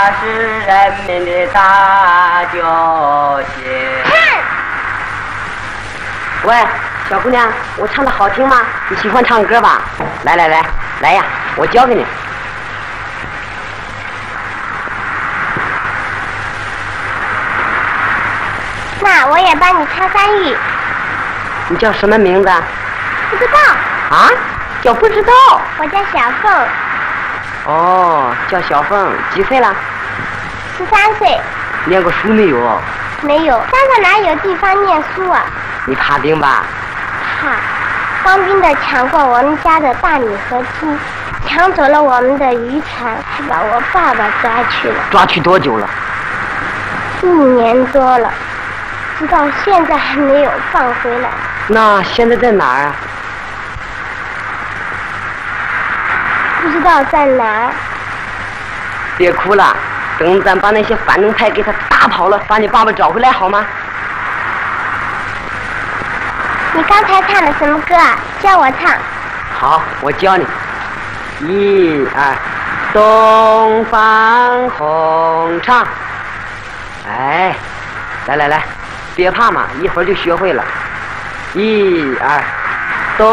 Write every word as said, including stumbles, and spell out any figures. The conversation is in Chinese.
是人民的大救星。喂，小姑娘，我唱的好听吗？你喜欢唱歌吧？来来来来呀，我教给你。 那我也帮你唱三句。 你叫什么名字？ 不知道。 啊？叫不知道？ 我叫小凤。 哦，叫小凤，几岁了？ 十三岁。 念过书没有？ 没有，山上哪有地方念书啊？ 你怕冰吧？ 怕。当兵的抢过我们家的大米和鸡，抢走了我们的渔船，还把我爸爸抓去了。 抓去多久了？ 一年多了，直到现在还没有放回来。 那现在在哪儿啊？ 不知道在哪儿。 别哭了，等咱把那些反动派给他打跑了，把你爸爸找回来好吗？ 你刚才唱的什么歌啊？教我唱。 好，我教你。一二，东方红唱。哎，来来来，别怕嘛，一会儿就学会了。一二。